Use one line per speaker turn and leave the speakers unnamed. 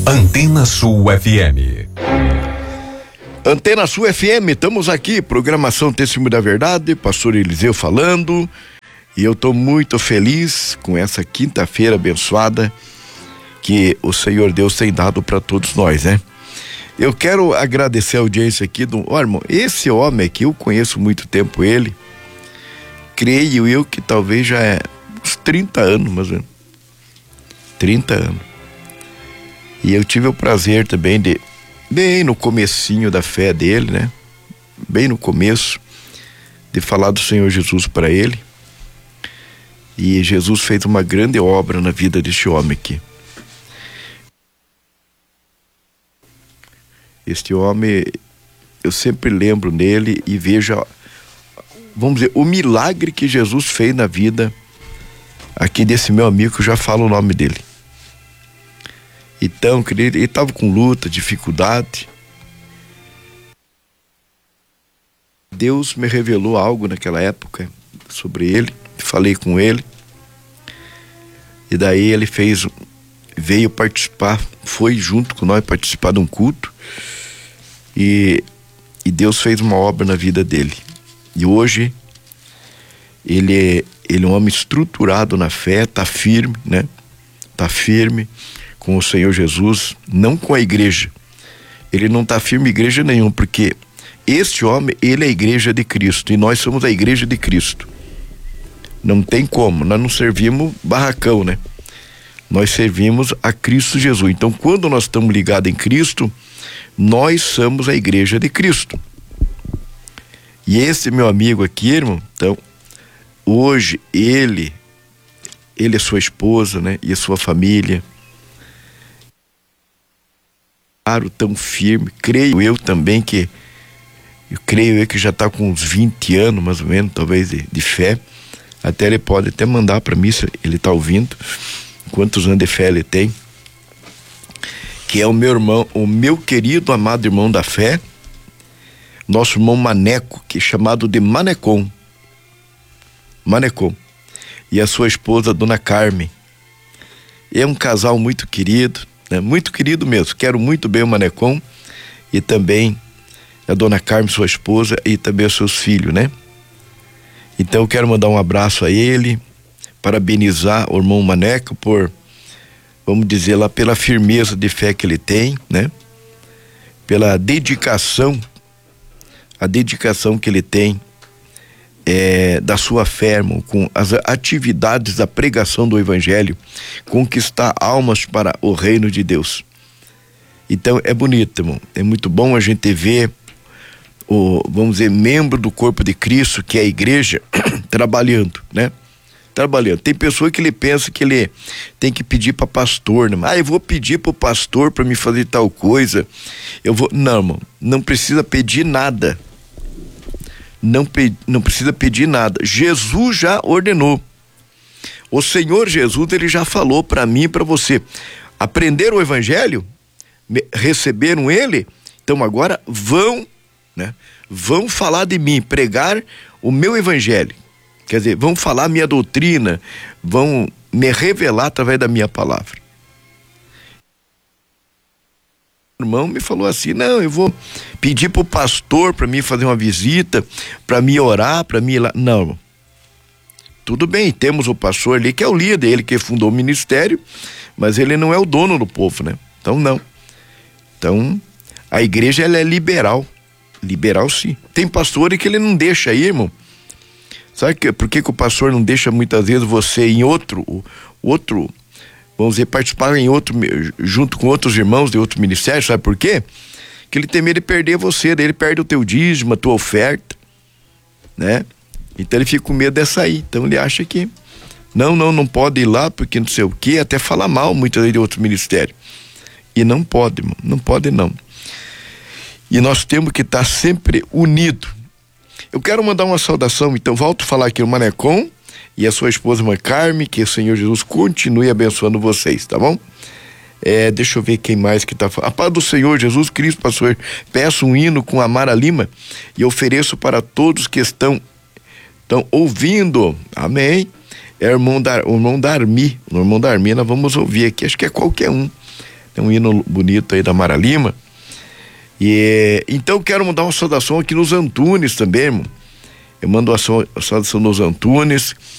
Antena Sul FM.
Antena Sul FM, estamos aqui, programação Testemunho da Verdade, pastor Eliseu falando, e eu estou muito feliz com essa quinta-feira abençoada que o Senhor Deus tem dado para todos nós, né? Eu quero agradecer a audiência aqui irmão, esse homem aqui, eu conheço muito tempo ele, creio eu que talvez já é uns 30 anos, mais ou menos. 30 anos. E eu tive o prazer também de, bem no comecinho da fé dele, né? Bem no começo, de falar do Senhor Jesus para ele. E Jesus fez uma grande obra na vida deste homem aqui. Este homem, eu sempre lembro nele e vejo, vamos dizer, o milagre que Jesus fez na vida aqui desse meu amigo, que eu já falo o nome dele. Então, querido, ele estava com luta, dificuldade. Deus me revelou algo naquela época sobre ele, falei com ele. E daí ele veio participar, foi junto com nós participar de um culto. E Deus fez uma obra na vida dele. E hoje ele é um homem estruturado na fé, tá firme, né? Tá firme com o Senhor Jesus, não com a igreja. Ele não tá firme em igreja nenhuma, porque este homem, ele é a igreja de Cristo, e nós somos a igreja de Cristo. Não tem como, nós não servimos barracão, né? Nós servimos a Cristo Jesus. Então, quando nós estamos ligados em Cristo, nós somos a igreja de Cristo. E esse meu amigo aqui, irmão, então, hoje ele é sua esposa, né? E a sua família, claro, tão firme, creio eu também que já está com uns 20 anos, mais ou menos, talvez, de fé. Até ele pode até mandar para mim, se ele está ouvindo, quantos anos de fé ele tem. Que é o meu irmão, o meu querido, amado irmão da fé, nosso irmão Maneco, que é chamado de Manecon. E a sua esposa, Dona Carmen. É um casal muito querido, né? Muito querido mesmo. Quero muito bem o Manecon e também a Dona Carmen, sua esposa, e também os seus filhos, né? Então eu quero mandar um abraço a ele, parabenizar o irmão Maneco por, vamos dizer lá, pela firmeza de fé que ele tem, né? Pela dedicação, a dedicação que ele tem da sua fé, irmão, com as atividades da pregação do Evangelho, conquistar almas para o reino de Deus. Então é bonito, irmão, é muito bom a gente ver vamos dizer, membro do corpo de Cristo, que é a igreja, trabalhando, né? Trabalhando. Tem pessoa que ele pensa que ele tem que pedir para pastor, né? Eu vou pedir para o pastor para me fazer tal coisa. Não, irmão, não precisa pedir nada. Não precisa pedir nada. Jesus já ordenou. O Senhor Jesus, ele já falou para mim e para você. Aprenderam o Evangelho? Receberam ele? Então agora vão, né? Vão falar de mim, pregar o meu Evangelho. Quer dizer, vão falar a minha doutrina, vão me revelar através da minha palavra. O irmão me falou assim: não, eu vou pedir pro pastor para mim fazer uma visita, para me orar, para mim ir lá. Não, irmão. Tudo bem, temos o pastor ali que é o líder, ele que fundou o ministério, mas ele não é o dono do povo, né? Então não. Então a igreja, ela é liberal sim. Tem pastor que ele não deixa aí, irmão. Sabe por que o pastor não deixa muitas vezes você em outro, vamos dizer, participar em outro, junto com outros irmãos de outro ministério? Sabe por quê? Que ele tem medo de perder você, daí ele perde o teu dízimo, a tua oferta, né? Então ele fica com medo dessa aí. Então ele acha que não pode ir lá porque não sei o quê, até fala mal muitas vezes de outro ministério. E não pode, irmão, não pode não. E nós temos que estar sempre unidos. Eu quero mandar uma saudação, então volto a falar aqui o Manecon e a sua esposa Mãe Carme, que o Senhor Jesus continue abençoando vocês, tá bom? Deixa eu ver quem mais que tá falando. A paz do Senhor Jesus Cristo, pastor. Peço um hino com a Mara Lima e ofereço para todos que estão ouvindo. Amém. É o irmão Darmi. O irmão Darmi nós vamos ouvir aqui, acho que é qualquer um. É um hino bonito aí da Mara Lima. E então quero mandar uma saudação aqui nos Antunes também, irmão. Eu mando a saudação nos Antunes,